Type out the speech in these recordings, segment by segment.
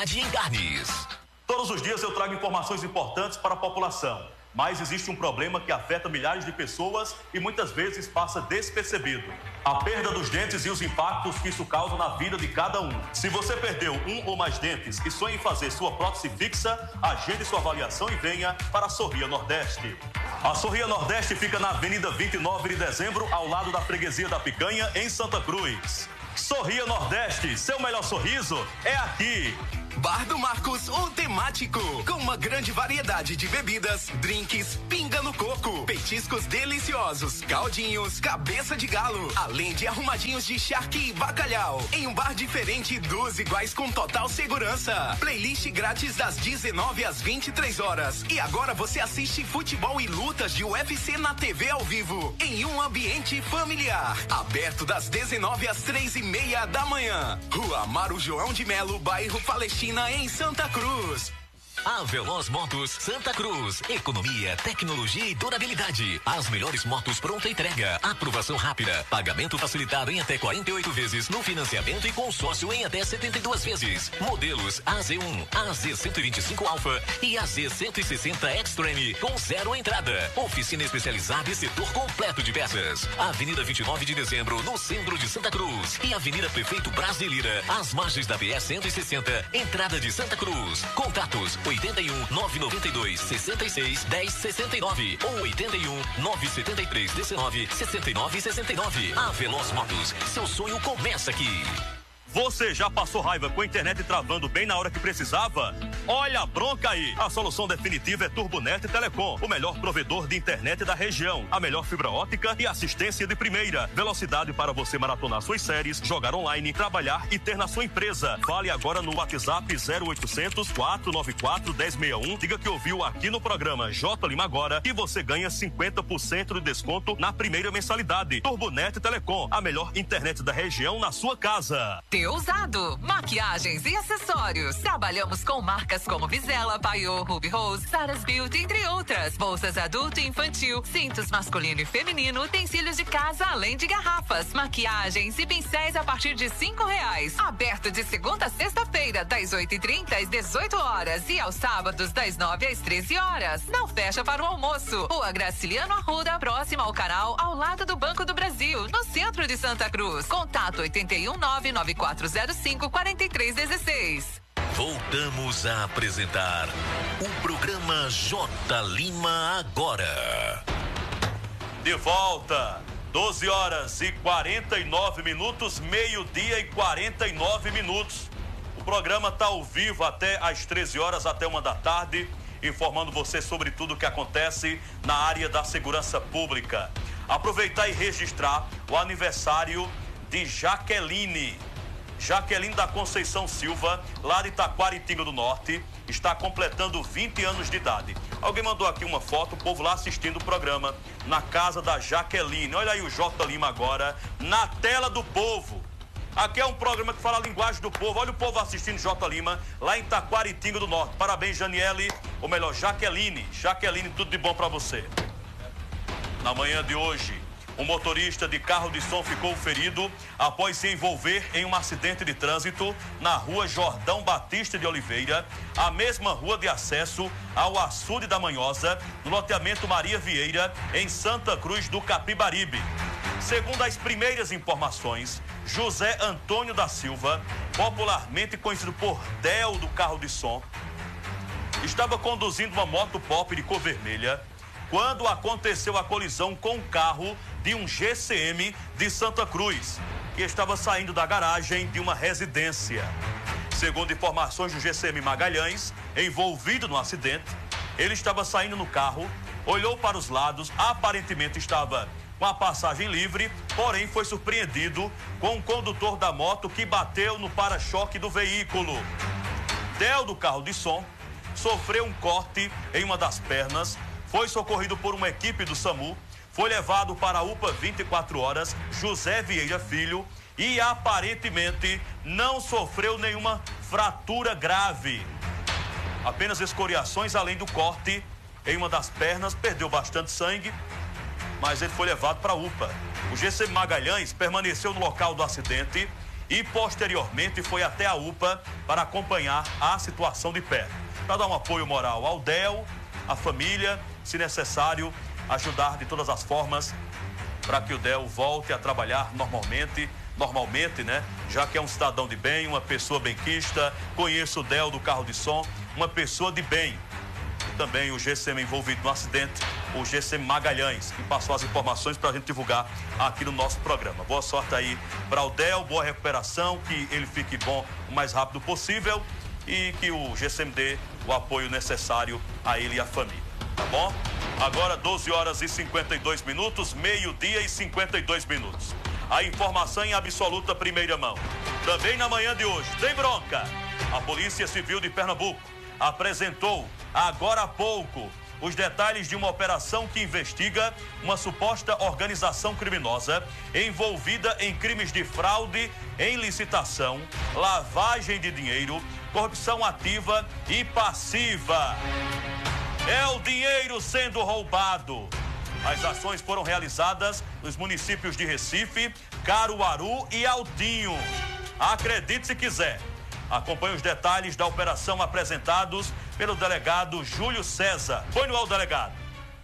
em carnes. Todos os dias eu trago informações importantes para a população, mas existe um problema que afeta milhares de pessoas e muitas vezes passa despercebido: a perda dos dentes e os impactos que isso causa na vida de cada um. Se você perdeu um ou mais dentes e sonha em fazer sua prótese fixa, agende sua avaliação e venha para a Sorria Nordeste. A Sorria Nordeste fica na Avenida 29 de Dezembro, ao lado da Freguesia da Picanha, em Santa Cruz. Sorria Nordeste, seu melhor sorriso é aqui. Bar do Marcos, o temático, com uma grande variedade de bebidas, drinks, pinga no coco, petiscos deliciosos, caldinhos, cabeça de galo, além de arrumadinhos de charque e bacalhau. Em um bar diferente dos iguais com total segurança. Playlist grátis das 19 às 23 horas. E agora você assiste futebol e lutas de UFC na TV ao vivo, em um ambiente familiar. Aberto das 19 às 3:30 da manhã. Rua Amaro João de Melo, bairro Palestina, em Santa Cruz. A Veloz Motos Santa Cruz. Economia, tecnologia e durabilidade. As melhores motos pronta entrega. Aprovação rápida. Pagamento facilitado em até 48 vezes no financiamento e consórcio em até 72 vezes. Modelos AZ1, AZ125 Alpha e AZ160 Extreme com 0 entrada. Oficina especializada e setor completo de peças. Avenida 29 de Dezembro, no centro de Santa Cruz. E Avenida Prefeito Braz de Lira, às margens da BR 160, entrada de Santa Cruz. Contatos 81 992 66 10 69 ou 81 973 19 69 69. A Veloz Motos, seu sonho começa aqui. Você já passou raiva com a internet travando bem na hora que precisava? Olha a bronca aí! A solução definitiva é Turbonet Telecom, o melhor provedor de internet da região. A melhor fibra ótica e assistência de primeira. Velocidade para você maratonar suas séries, jogar online, trabalhar e ter na sua empresa. Fale agora no WhatsApp 0800 494 1061. Diga que ouviu aqui no programa J Lima Agora e você ganha 50% de desconto na primeira mensalidade. Turbonet Telecom, a melhor internet da região na sua casa. Ousado, maquiagens e acessórios. Trabalhamos com marcas como Vizela, Paiô, Ruby Rose, Sarah's Beauty, entre outras. Bolsas adulto e infantil, cintos masculino e feminino, utensílios de casa, além de garrafas, maquiagens e pincéis a partir de R$5. Aberto de segunda a sexta-feira, das 8h30 às 18 horas e aos sábados, das 9 às 13 horas. Não fecha para o almoço. Rua Graciliano Arruda, próxima ao canal, ao lado do Banco do Brasil, no centro de Santa Cruz. Contato 81 99405 4316. Voltamos a apresentar o programa J Lima Agora. De volta, 12 horas e 49 minutos, meio-dia e 49 minutos. O programa está ao vivo até às 13 horas, até 1 da tarde, informando você sobre tudo o que acontece na área da segurança pública. Aproveitar e registrar o aniversário de Jaqueline da Conceição Silva, lá de Taquaritinga do Norte, está completando 20 anos de idade. Alguém mandou aqui uma foto, o povo lá assistindo o programa, na casa da Jaqueline. Olha aí o J Lima Agora, na tela do povo. Aqui é um programa que fala a linguagem do povo. Olha o povo assistindo J Lima, lá em Taquaritinga do Norte. Parabéns, Janiele, ou melhor, Jaqueline. Jaqueline, tudo de bom pra você. Na manhã de hoje, um motorista de carro de som ficou ferido após se envolver em um acidente de trânsito na rua Jordão Batista de Oliveira, a mesma rua de acesso ao açude da Manhosa, no loteamento Maria Vieira, em Santa Cruz do Capibaribe. Segundo as primeiras informações, José Antônio da Silva, popularmente conhecido por Del do carro de som, estava conduzindo uma moto pop de cor vermelha quando aconteceu a colisão com um carro de um GCM de Santa Cruz, que estava saindo da garagem de uma residência. Segundo informações do GCM Magalhães, envolvido no acidente, ele estava saindo no carro, olhou para os lados, aparentemente estava com a passagem livre, porém foi surpreendido com o condutor da moto que bateu no para-choque do veículo. Del do carro de som sofreu um corte em uma das pernas, foi socorrido por uma equipe do SAMU, foi levado para a UPA 24 horas, José Vieira Filho, e aparentemente não sofreu nenhuma fratura grave. Apenas escoriações, além do corte em uma das pernas, perdeu bastante sangue, mas ele foi levado para a UPA. O GCM Magalhães permaneceu no local do acidente e posteriormente foi até a UPA para acompanhar a situação de perto, para dar um apoio moral ao Del, à família, se necessário, ajudar de todas as formas para que o Del volte a trabalhar normalmente, né? Já que é um cidadão de bem, uma pessoa benquista. Conheço o Del do carro de som, uma pessoa de bem. Também o GCM envolvido no acidente, o GCM Magalhães, que passou as informações para a gente divulgar aqui no nosso programa. Boa sorte aí para o Del, boa recuperação, que ele fique bom o mais rápido possível e que o GCM dê o apoio necessário a ele e à família, tá bom? Agora 12 horas e 52 minutos, meio-dia e 52 minutos. A informação em absoluta primeira mão. Também na manhã de hoje, tem bronca. A Polícia Civil de Pernambuco apresentou, agora há pouco, os detalhes de uma operação que investiga uma suposta organização criminosa envolvida em crimes de fraude em licitação, lavagem de dinheiro, corrupção ativa e passiva. É o dinheiro sendo roubado. As ações foram realizadas nos municípios de Recife, Caruaru e Altinho. Acredite se quiser. Acompanhe os detalhes da operação apresentados pelo delegado Júlio César. Põe no ar o delegado.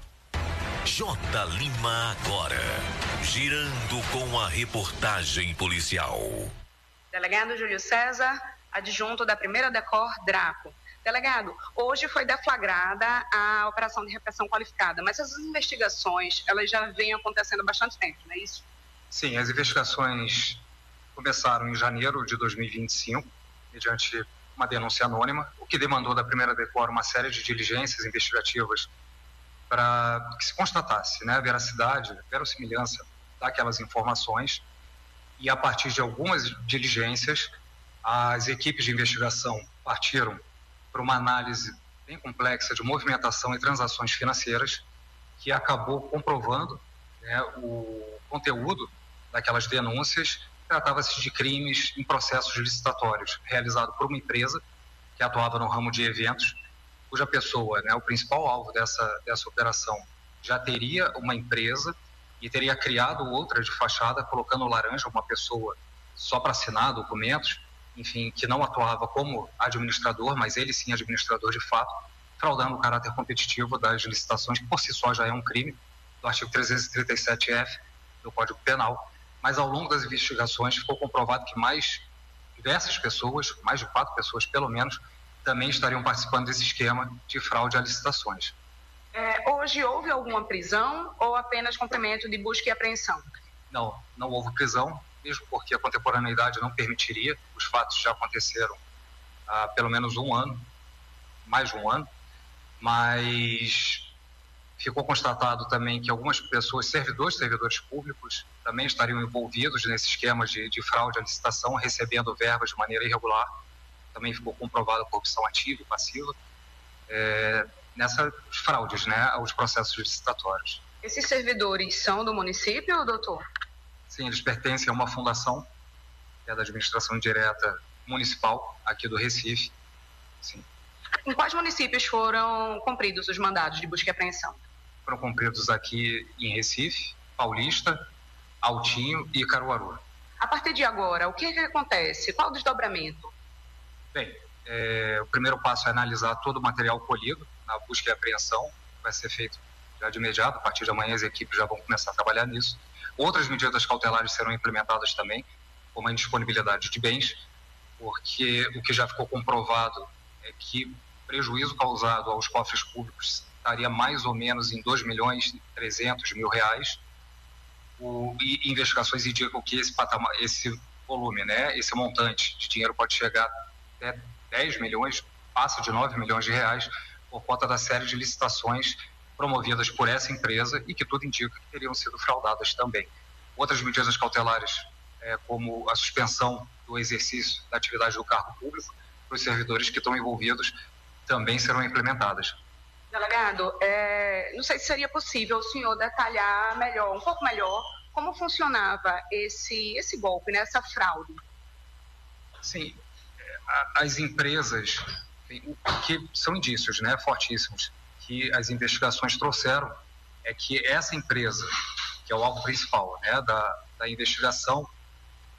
J. Lima agora, girando com a reportagem policial. Delegado Júlio César, adjunto da 1ª DECOR Draco. Delegado, hoje foi deflagrada a operação de repressão qualificada, mas as investigações, elas já vêm acontecendo há bastante tempo, não é isso? Sim, as investigações começaram em janeiro de 2025, mediante uma denúncia anônima, o que demandou da 1ª DECOR uma série de diligências investigativas para que se constatasse, né, a veracidade, a verossimilhança daquelas informações, e a partir de algumas diligências, as equipes de investigação partiram para uma análise bem complexa de movimentação e transações financeiras, que acabou comprovando, né, o conteúdo daquelas denúncias. Tratava-se de crimes em processos licitatórios realizados por uma empresa que atuava no ramo de eventos, cuja pessoa, né, o principal alvo dessa operação, já teria uma empresa e teria criado outra de fachada, colocando laranja uma pessoa só para assinar documentos, enfim, que não atuava como administrador, mas ele sim administrador de fato, fraudando o caráter competitivo das licitações, que por si só já é um crime, do artigo 337-F do Código Penal. Mas ao longo das investigações ficou comprovado que mais diversas pessoas, mais de 4 pessoas pelo menos, também estariam participando desse esquema de fraude a licitações. Hoje houve alguma prisão ou apenas cumprimento de busca e apreensão? Não houve prisão, mesmo porque a contemporaneidade não permitiria. Os fatos já aconteceram há pelo menos um ano, mais de um ano, mas ficou constatado também que algumas pessoas, servidores públicos, também estariam envolvidos nesse esquema de fraude à licitação, recebendo verbas de maneira irregular. Também ficou comprovada a corrupção ativa e passiva nessas fraudes, né, aos processos licitatórios. Esses servidores são do município, doutor? Sim, eles pertencem a uma fundação, que é da administração indireta municipal, aqui do Recife. Sim. Em quais municípios foram cumpridos os mandados de busca e apreensão? Foram cumpridos aqui em Recife, Paulista, Altinho e Caruaru. A partir de agora, o que acontece? Qual o desdobramento? Bem, o primeiro passo é analisar todo o material colhido na busca e apreensão, vai ser feito já de imediato. A partir de amanhã as equipes já vão começar a trabalhar nisso. Outras medidas cautelares serão implementadas também, como a indisponibilidade de bens, porque o que já ficou comprovado é que o prejuízo causado aos cofres públicos estaria mais ou menos em R$2.300.000, e investigações indicam que esse volume, né, esse montante de dinheiro pode chegar até 10 milhões, passa de 9 milhões de reais, por conta da série de licitações promovidas por essa empresa e que tudo indica que teriam sido fraudadas também. Outras medidas cautelares, como a suspensão do exercício da atividade do cargo público para os servidores que estão envolvidos, também serão implementadas. Delegado, não sei se seria possível o senhor detalhar um pouco melhor, como funcionava esse golpe, né, essa fraude. Sim, as empresas, que são indícios, né, fortíssimos, que as investigações trouxeram, é que essa empresa, que é o alvo principal, né, da investigação,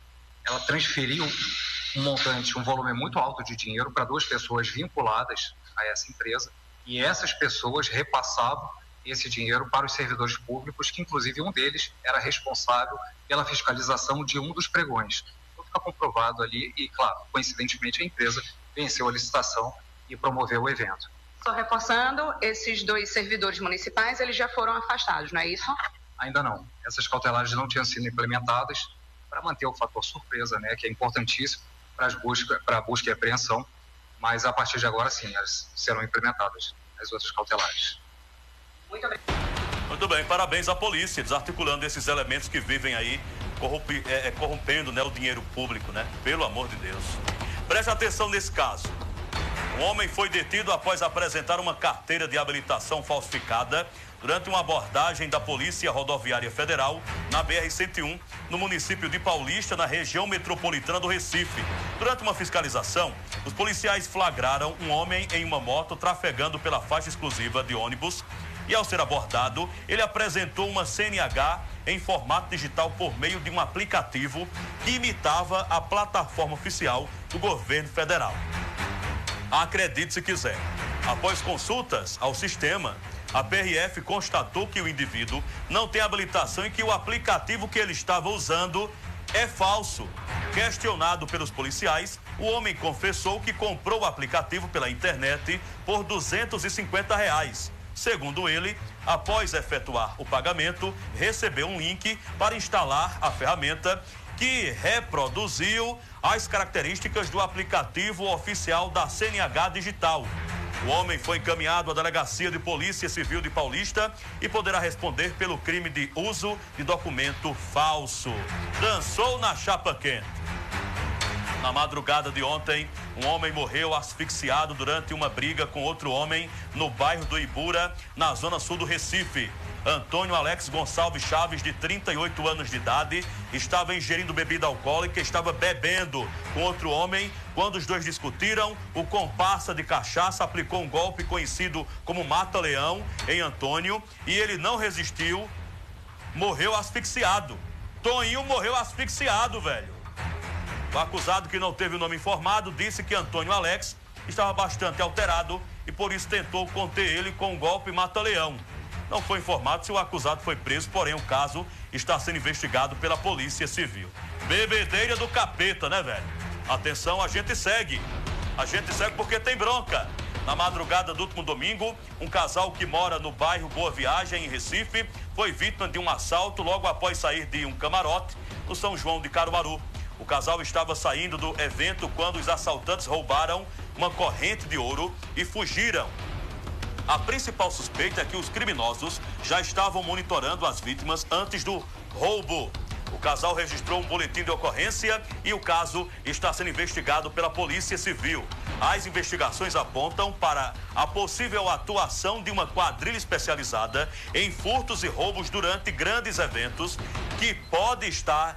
ela transferiu um montante, um volume muito alto de dinheiro para 2 pessoas vinculadas a essa empresa, e essas pessoas repassavam esse dinheiro para os servidores públicos, que inclusive um deles era responsável pela fiscalização de um dos pregões. Então fica comprovado ali e, claro, coincidentemente a empresa venceu a licitação e promoveu o evento. Só reforçando, esses 2 servidores municipais, eles já foram afastados, não é isso? Ainda não. Essas cautelares não tinham sido implementadas para manter o fator surpresa, né, que é importantíssimo para a busca e apreensão, mas a partir de agora sim, elas serão implementadas, as outras cautelares. Muito obrigado. Muito bem, parabéns à polícia, desarticulando esses elementos que vivem aí corrompendo, né, o dinheiro público, né? Pelo amor de Deus. Preste atenção nesse caso. Um homem foi detido após apresentar uma carteira de habilitação falsificada durante uma abordagem da Polícia Rodoviária Federal na BR-101, no município de Paulista, na região metropolitana do Recife. Durante uma fiscalização, os policiais flagraram um homem em uma moto trafegando pela faixa exclusiva de ônibus e, ao ser abordado, ele apresentou uma CNH em formato digital por meio de um aplicativo que imitava a plataforma oficial do governo federal. Acredite se quiser. Após consultas ao sistema, a PRF constatou que o indivíduo não tem habilitação e que o aplicativo que ele estava usando é falso. Questionado pelos policiais, o homem confessou que comprou o aplicativo pela internet por R$250. Segundo ele, após efetuar o pagamento, recebeu um link para instalar a ferramenta que reproduziu as características do aplicativo oficial da CNH Digital. O homem foi encaminhado à Delegacia de Polícia Civil de Paulista e poderá responder pelo crime de uso de documento falso. Dançou na chapa quente. Na madrugada de ontem, um homem morreu asfixiado durante uma briga com outro homem no bairro do Ibura, na zona sul do Recife. Antônio Alex Gonçalves Chaves, de 38 anos de idade, estava ingerindo bebida alcoólica e estava bebendo com outro homem. Quando os dois discutiram, o comparsa de cachaça aplicou um golpe conhecido como mata-leão em Antônio e ele não resistiu, morreu asfixiado. Toninho morreu asfixiado, velho. O acusado, que não teve o nome informado, disse que Antônio Alex estava bastante alterado e por isso tentou conter ele com um golpe mata-leão. Não foi informado se o acusado foi preso, porém o caso está sendo investigado pela Polícia Civil. Bebedeira do capeta, né, velho? Atenção, a gente segue. A gente segue porque tem bronca. Na madrugada do último domingo, um casal que mora no bairro Boa Viagem, em Recife, foi vítima de um assalto logo após sair de um camarote no São João de Caruaru. O casal estava saindo do evento quando os assaltantes roubaram uma corrente de ouro e fugiram. A principal suspeita é que os criminosos já estavam monitorando as vítimas antes do roubo. O casal registrou um boletim de ocorrência e o caso está sendo investigado pela Polícia Civil. As investigações apontam para a possível atuação de uma quadrilha especializada em furtos e roubos durante grandes eventos que pode estar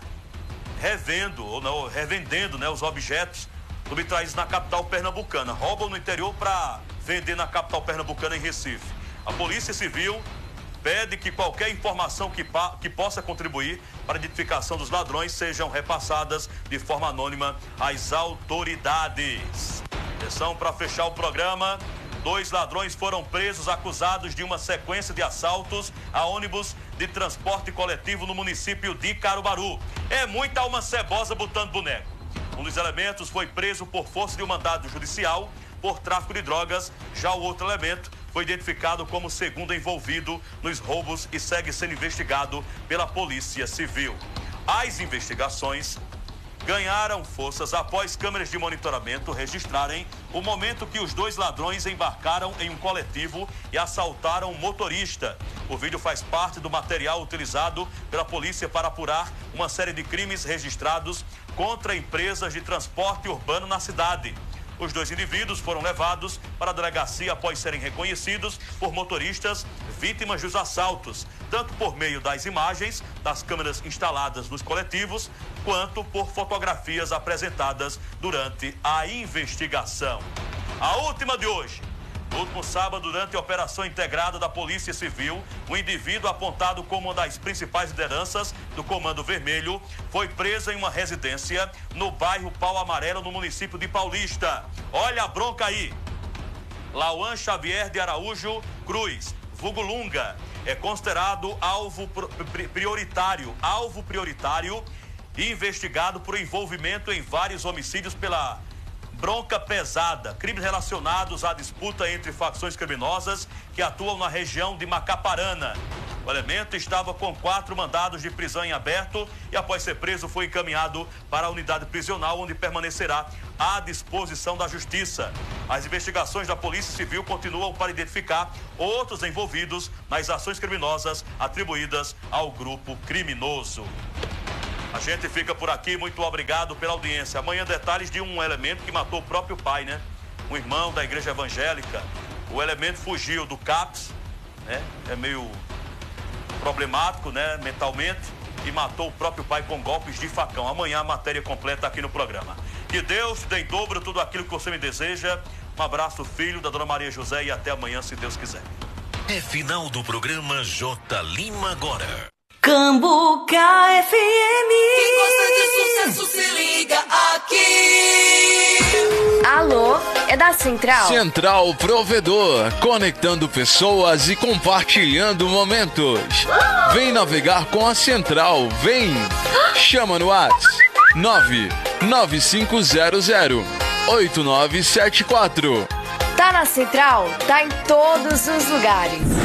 revendendo, né, os objetos subtraídos na capital pernambucana. Roubam no interior para vender na capital pernambucana, em Recife. A Polícia Civil pede que qualquer informação que possa contribuir para a identificação dos ladrões sejam repassadas de forma anônima às autoridades. Atenção, para fechar o programa, 2 ladrões foram presos acusados de uma sequência de assaltos a ônibus de transporte coletivo no município de Caruaru. É muita alma cebosa botando boneco. Um dos elementos foi preso por força de um mandado judicial por tráfico de drogas. Já o outro elemento foi identificado como segundo envolvido nos roubos e segue sendo investigado pela Polícia Civil. As investigações ganharam forças após câmeras de monitoramento registrarem o momento que os 2 ladrões embarcaram em um coletivo e assaltaram um motorista. O vídeo faz parte do material utilizado pela polícia para apurar uma série de crimes registrados contra empresas de transporte urbano na cidade. Os 2 indivíduos foram levados para a delegacia após serem reconhecidos por motoristas vítimas dos assaltos, tanto por meio das imagens das câmeras instaladas nos coletivos, quanto por fotografias apresentadas durante a investigação. A última de hoje. No último sábado, durante a operação integrada da Polícia Civil, um indivíduo apontado como uma das principais lideranças do Comando Vermelho foi preso em uma residência no bairro Pau Amarelo, no município de Paulista. Olha a bronca aí. Lauan Xavier de Araújo Cruz, vulgo Lunga, é considerado alvo prioritário e investigado por envolvimento em vários homicídios pela bronca pesada, crimes relacionados à disputa entre facções criminosas que atuam na região de Macaparana. O elemento estava com 4 mandados de prisão em aberto e, após ser preso, foi encaminhado para a unidade prisional, onde permanecerá à disposição da Justiça. As investigações da Polícia Civil continuam para identificar outros envolvidos nas ações criminosas atribuídas ao grupo criminoso. A gente fica por aqui, muito obrigado pela audiência. Amanhã detalhes de um elemento que matou o próprio pai, né? Um irmão da igreja evangélica. O elemento fugiu do CAPS, né? É meio problemático, né? Mentalmente. E matou o próprio pai com golpes de facão. Amanhã a matéria completa aqui no programa. Que Deus te dê em dobro tudo aquilo que você me deseja. Um abraço, filho da Dona Maria José, e até amanhã, se Deus quiser. É final do programa J. Lima agora. Cambuca FM. Quem gosta de sucesso se liga aqui. Alô, é da Central? Central Provedor, conectando pessoas e compartilhando momentos. Vem navegar com a Central, vem. Chama no WhatsApp 995008974. Tá na Central? Tá em todos os lugares.